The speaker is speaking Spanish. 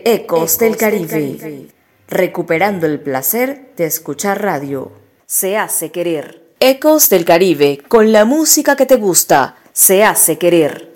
Ecos del Caribe, recuperando el placer de escuchar radio. Se hace querer. Ecos del Caribe, con la música que te gusta, se hace querer.